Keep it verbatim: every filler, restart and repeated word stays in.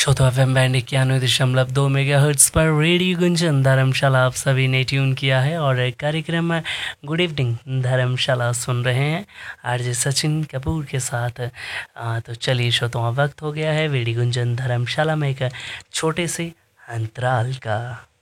श्रोता F M band इक्यानवे दशमलव दो मेगा हर्ट्स पर रेडियो गुंजन धर्मशाला आप सभी ने ट्यून किया है और कार्यक्रम में गुड इवनिंग धर्मशाला सुन रहे हैं आरजे सचिन कपूर के साथ। आ, तो चलिए श्रोताओं, वक्त हो गया है रेडियो गुंजन धर्मशाला में एक छोटे से अंतराल का।